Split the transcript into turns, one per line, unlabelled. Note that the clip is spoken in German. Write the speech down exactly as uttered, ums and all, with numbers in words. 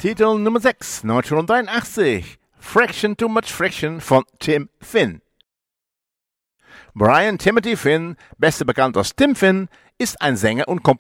Titel Nummer sechs, neunzehnhundertdreiundachtzig. Fraction Too Much Fraction von Tim Finn. Brian Timothy Finn, besser bekannt als Tim Finn, ist ein Sänger und Komponist